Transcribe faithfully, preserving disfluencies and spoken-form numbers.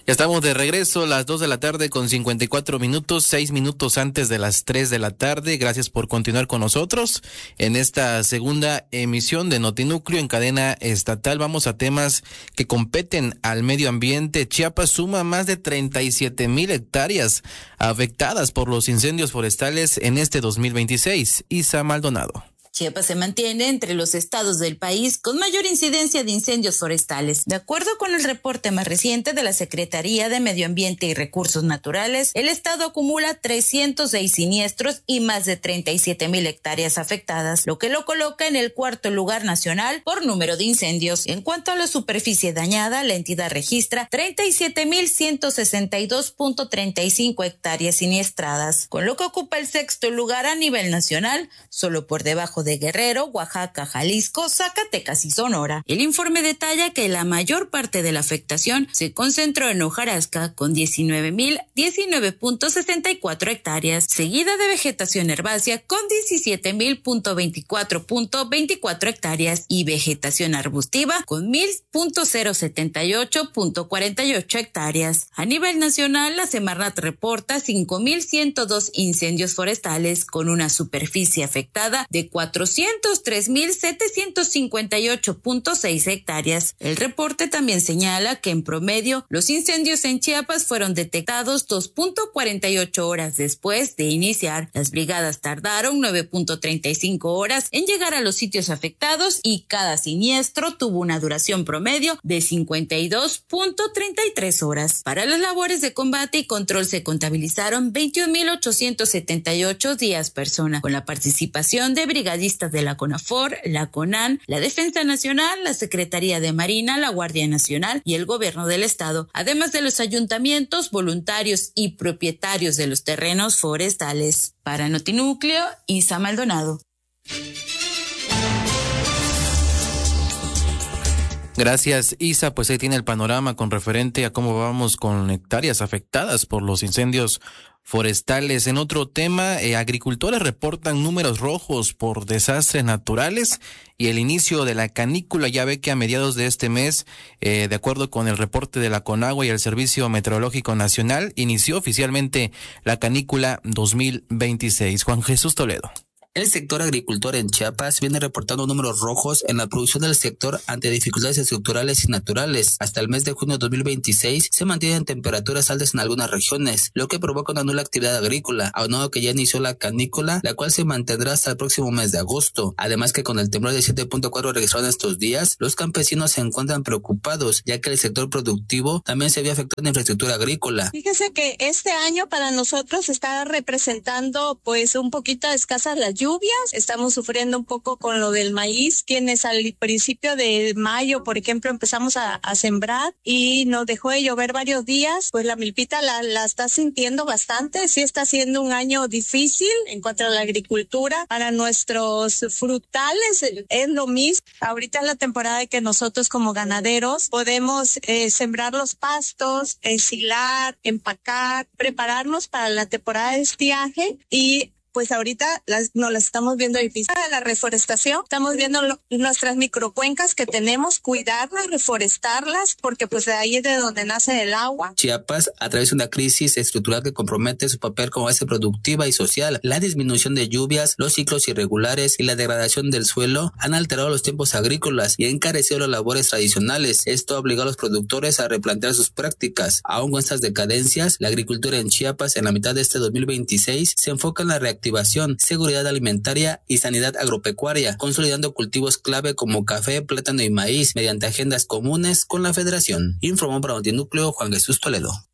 Ya estamos de regreso, las dos de la tarde con cincuenta y cuatro minutos, seis minutos antes de las tres de la tarde. Gracias por continuar con nosotros en esta segunda emisión de Notinúcleo en cadena estatal. Vamos a temas que competen al medio ambiente. Chiapas suma más de treinta y siete mil hectáreas afectadas por los incendios forestales en este dos mil veintiséis. Isa Maldonado. Chiapas se mantiene entre los estados del país con mayor incidencia de incendios forestales. De acuerdo con el reporte más reciente de la Secretaría de Medio Ambiente y Recursos Naturales, el estado acumula trescientos seis siniestros y más de treinta y siete mil hectáreas afectadas, lo que lo coloca en el cuarto lugar nacional por número de incendios. En cuanto a la superficie dañada, la entidad registra treinta y siete mil ciento sesenta y dos punto treinta y cinco hectáreas siniestradas, con lo que ocupa el sexto lugar a nivel nacional, solo por debajo de Guerrero, Oaxaca, Jalisco, Zacatecas y Sonora. El informe detalla que la mayor parte de la afectación se concentró en hojarasca con diecinueve mil diecinueve punto sesenta y cuatro hectáreas, seguida de vegetación herbácea con diecisiete mil veinticuatro punto veinticuatro hectáreas y vegetación arbustiva con mil punto setenta y ocho punto cuarenta y ocho hectáreas. A nivel nacional, la Semarnat reporta cinco mil ciento dos incendios forestales con una superficie afectada de cuatrocientos tres mil setecientos cincuenta y ocho punto seis hectáreas. El reporte también señala que en promedio los incendios en Chiapas fueron detectados dos punto cuarenta y ocho horas después de iniciar. Las brigadas tardaron nueve punto treinta y cinco horas en llegar a los sitios afectados y cada siniestro tuvo una duración promedio de cincuenta y dos punto treinta y tres horas. Para las labores de combate y control se contabilizaron veintiún mil ochocientos setenta y ocho días persona, con la participación de brigadistas de la CONAFOR, la CONAN, la Defensa Nacional, la Secretaría de Marina, la Guardia Nacional y el Gobierno del Estado, además de los ayuntamientos, voluntarios y propietarios de los terrenos forestales. Para Notinúcleo, Isa Maldonado. Gracias, Isa. Pues ahí tiene el panorama con referente a cómo vamos con hectáreas afectadas por los incendios forestales. En otro tema, eh, agricultores reportan números rojos por desastres naturales y el inicio de la canícula. Ya ve que a mediados de este mes, eh, de acuerdo con el reporte de la CONAGUA y el Servicio Meteorológico Nacional, inició oficialmente la canícula dos mil veintiséis. Juan Jesús Toledo. El sector agricultor en Chiapas viene reportando números rojos en la producción del sector ante dificultades estructurales y naturales. Hasta el mes de junio de dos mil veintiséis se mantienen temperaturas altas en algunas regiones, lo que provoca una nula actividad agrícola, aunado que ya inició la canícula, la cual se mantendrá hasta el próximo mes de agosto. Además que con el temblor de siete punto cuatro registrado en estos días, los campesinos se encuentran preocupados, ya que el sector productivo también se vio afectado en la infraestructura agrícola. Fíjese que este año para nosotros está representando pues un poquito escasas las lluvias. Estamos sufriendo un poco con lo del maíz, quienes al principio de mayo, por ejemplo, empezamos a, a sembrar y nos dejó de llover varios días, pues la milpita la, la está sintiendo bastante. Sí está siendo un año difícil en cuanto a la agricultura. Para nuestros frutales es lo mismo. Ahorita es la temporada de que nosotros como ganaderos podemos eh, sembrar los pastos, ensilar, empacar, prepararnos para la temporada de estiaje y pues ahorita las, no las estamos viendo difícil. Para la reforestación, estamos viendo lo, nuestras microcuencas que tenemos, cuidarlas, reforestarlas, porque pues de ahí es de donde nace el agua. Chiapas atraviesa una crisis estructural que compromete su papel como base productiva y social. La disminución de lluvias, los ciclos irregulares y la degradación del suelo han alterado los tiempos agrícolas y encarecido las labores tradicionales. Esto ha obligado a los productores a replantear sus prácticas. Aún con estas decadencias, la agricultura en Chiapas en la mitad de este dos mil veintiséis se enfoca en la reactivación activación, seguridad alimentaria y sanidad agropecuaria, consolidando cultivos clave como café, plátano y maíz mediante agendas comunes con la Federación. Informó para Notinúcleo Juan Jesús Toledo.